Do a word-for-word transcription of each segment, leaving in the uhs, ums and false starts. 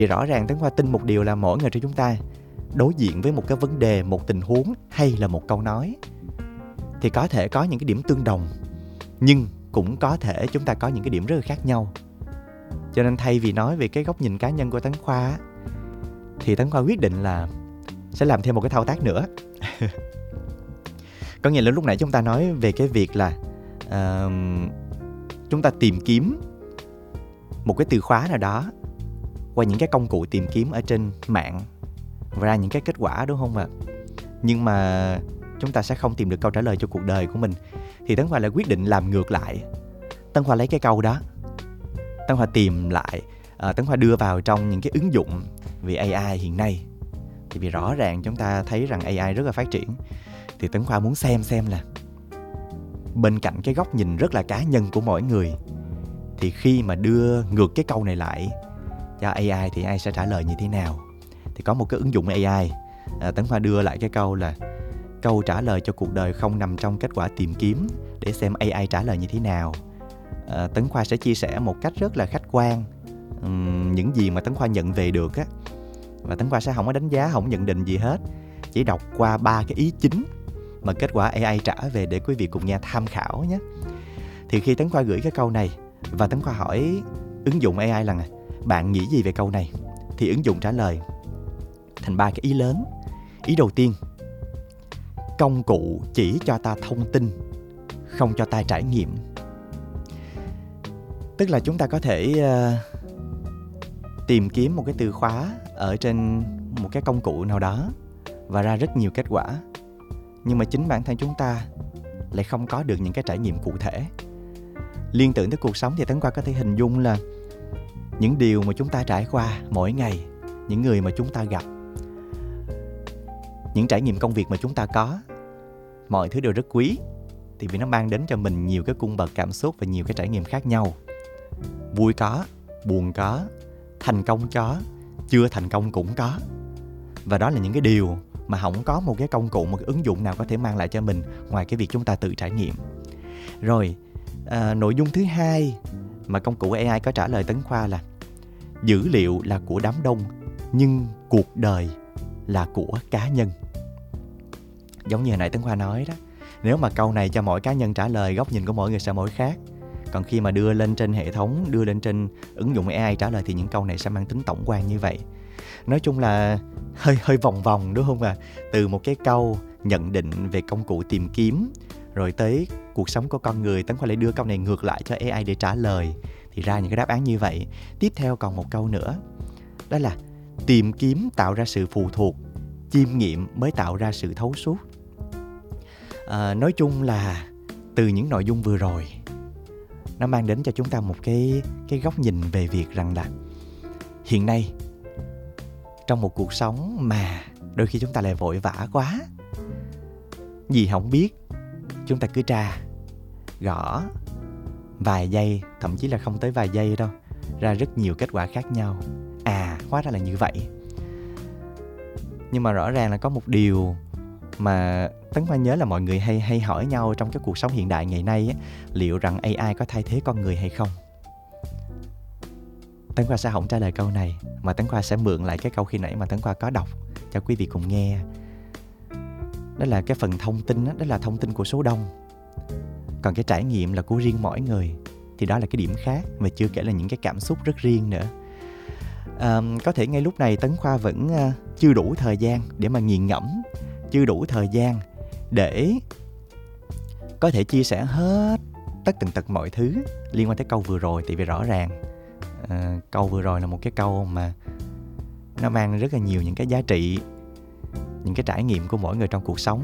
Thì rõ ràng Tấn Khoa tin một điều là mỗi người trong chúng ta đối diện với một cái vấn đề, một tình huống hay là một câu nói thì có thể có những cái điểm tương đồng, nhưng cũng có thể chúng ta có những cái điểm rất là khác nhau. Cho nên thay vì nói về cái góc nhìn cá nhân của Tấn Khoa thì Tấn Khoa quyết định là sẽ làm thêm một cái thao tác nữa. Có nghĩa là lúc nãy chúng ta nói về cái việc là uh, chúng ta tìm kiếm một cái từ khóa nào đó qua những cái công cụ tìm kiếm ở trên mạng và ra những cái kết quả, đúng không ạ? Nhưng mà chúng ta sẽ không tìm được câu trả lời cho cuộc đời của mình. Thì Tấn Khoa lại quyết định làm ngược lại. Tấn Khoa lấy cái câu đó, Tấn Khoa tìm lại, uh, Tấn Khoa đưa vào trong những cái ứng dụng về a i hiện nay. Thì vì rõ ràng chúng ta thấy rằng a i rất là phát triển. Thì Tấn Khoa muốn xem xem là bên cạnh cái góc nhìn rất là cá nhân của mỗi người, thì khi mà đưa ngược cái câu này lại cho a i thì a i sẽ trả lời như thế nào. Thì có một cái ứng dụng a i, à, Tấn Khoa đưa lại cái câu là câu trả lời cho cuộc đời không nằm trong kết quả tìm kiếm, để xem a i trả lời như thế nào. à, Tấn Khoa sẽ chia sẻ một cách rất là khách quan um, những gì mà Tấn Khoa nhận về được á. Và Tấn Khoa sẽ không có đánh giá, không nhận định gì hết, chỉ đọc qua ba cái ý chính mà kết quả a i trả về để quý vị cùng nghe tham khảo nhé. Thì khi Tấn Khoa gửi cái câu này và Tấn Khoa hỏi ứng dụng a i là bạn nghĩ gì về câu này, thì ứng dụng trả lời thành ba cái ý lớn. Ý đầu tiên: công cụ chỉ cho ta thông tin, không cho ta trải nghiệm. Tức là chúng ta có thể uh, tìm kiếm một cái từ khóa ở trên một cái công cụ nào đó và ra rất nhiều kết quả, nhưng mà chính bản thân chúng ta lại không có được những cái trải nghiệm cụ thể. Liên tưởng tới cuộc sống thì Tấn Khoa có thể hình dung là những điều mà chúng ta trải qua mỗi ngày, những người mà chúng ta gặp, những trải nghiệm công việc mà chúng ta có, mọi thứ đều rất quý, thì vì nó mang đến cho mình nhiều cái cung bậc cảm xúc và nhiều cái trải nghiệm khác nhau. Vui có, buồn có, thành công có, chưa thành công cũng có. Và đó là những cái điều mà không có một cái công cụ, một cái ứng dụng nào có thể mang lại cho mình ngoài cái việc chúng ta tự trải nghiệm. Rồi, à, nội dung thứ hai mà công cụ a i có trả lời Tấn Khoa là dữ liệu là của đám đông, nhưng cuộc đời là của cá nhân. Giống như hồi nãy Tấn Khoa nói đó, nếu mà câu này cho mỗi cá nhân trả lời, góc nhìn của mỗi người sẽ mỗi khác. Còn khi mà đưa lên trên hệ thống, đưa lên trên ứng dụng a i trả lời thì những câu này sẽ mang tính tổng quan như vậy. Nói chung là hơi hơi vòng vòng, đúng không ạ? À? Từ một cái câu nhận định về công cụ tìm kiếm, rồi tới cuộc sống của con người, Tấn Khoa lại đưa câu này ngược lại cho a i để trả lời, thì ra những cái đáp án như vậy. Tiếp theo còn một câu nữa, đó là tìm kiếm tạo ra sự phụ thuộc, chiêm nghiệm mới tạo ra sự thấu suốt. À, nói chung là từ những nội dung vừa rồi, nó mang đến cho chúng ta một cái, cái góc nhìn về việc rằng là hiện nay trong một cuộc sống mà đôi khi chúng ta lại vội vã quá, gì không biết, chúng ta cứ tra, gõ vài giây, thậm chí là không tới vài giây đâu, ra rất nhiều kết quả khác nhau. À, hóa ra là như vậy. Nhưng mà rõ ràng là có một điều mà Tấn Khoa nhớ là mọi người hay hay hỏi nhau trong cái cuộc sống hiện đại ngày nay á, liệu rằng a i có thay thế con người hay không? Tấn Khoa sẽ không trả lời câu này, mà Tấn Khoa sẽ mượn lại cái câu khi nãy mà Tấn Khoa có đọc cho quý vị cùng nghe. Đó là cái phần thông tin đó, đó là thông tin của số đông. Còn cái trải nghiệm là của riêng mỗi người, thì đó là cái điểm khác, và chưa kể là những cái cảm xúc rất riêng nữa. À, có thể ngay lúc này Tấn Khoa vẫn uh, chưa đủ thời gian để mà nghiền ngẫm, chưa đủ thời gian để có thể chia sẻ hết tất tần tật mọi thứ liên quan tới câu vừa rồi. Tại vì rõ ràng uh, câu vừa rồi là một cái câu mà nó mang rất là nhiều những cái giá trị, những cái trải nghiệm của mỗi người trong cuộc sống.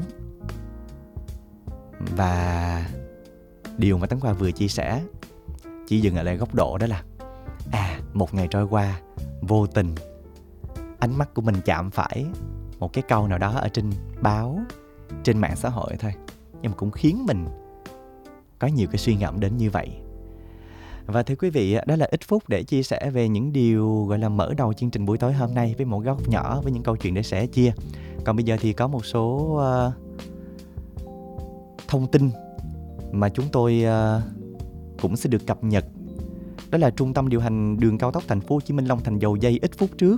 Và điều mà Tấn Khoa vừa chia sẻ chỉ dừng ở lại góc độ đó là à, một ngày trôi qua, vô tình ánh mắt của mình chạm phải một cái câu nào đó ở trên báo, trên mạng xã hội thôi, nhưng mà cũng khiến mình có nhiều cái suy ngẫm đến như vậy. Và thưa quý vị, đó là ít phút để chia sẻ về những điều gọi là mở đầu chương trình buổi tối hôm nay với một góc nhỏ, với những câu chuyện để sẻ chia. Còn bây giờ thì có một số uh, thông tin mà chúng tôi uh, cũng sẽ được cập nhật đó là trung tâm điều hành đường cao tốc thành phố Hồ Chí Minh Long Thành Dầu Giây ít phút trước